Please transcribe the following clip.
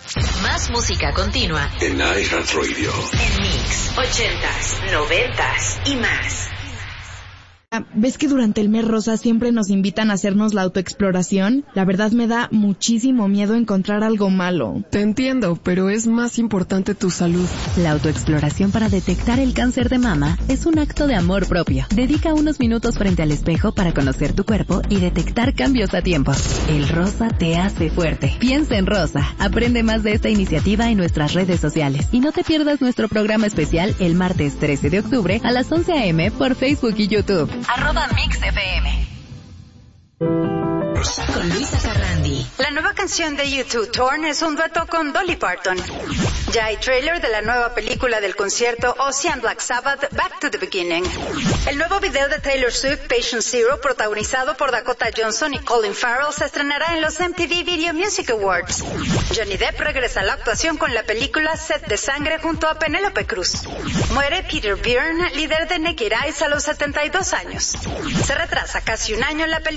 Más música continua en iHeartRadio. En Mix 80s, 90s y más. ¿Ves que durante el mes rosa siempre nos invitan a hacernos la autoexploración? La verdad me da muchísimo miedo encontrar algo malo. Te entiendo, pero es más importante tu salud. La autoexploración para detectar el cáncer de mama es un acto de amor propio. Dedica unos minutos frente al espejo para conocer tu cuerpo y detectar cambios a tiempo. El rosa te hace fuerte. Piensa en rosa. Aprende más de esta iniciativa en nuestras redes sociales. Y no te pierdas nuestro programa especial el martes 13 de octubre a las 11 a.m. por Facebook y YouTube. @MixFM. Con Luisa Carrandi. La nueva canción de U2, Torn, es un dueto con Dolly Parton. Ya hay trailer de la nueva película del concierto Ozzy and Black Sabbath, Back to the Beginning. El nuevo video de Taylor Swift, Patient Zero, protagonizado por Dakota Johnson y Colin Farrell, se estrenará en los MTV Video Music Awards. Johnny Depp regresa a la actuación con la película Sed de Sangre junto a Penélope Cruz. Muere Peter Byrne, líder de Naked Eyes, a los 72 años. Se retrasa casi un año la película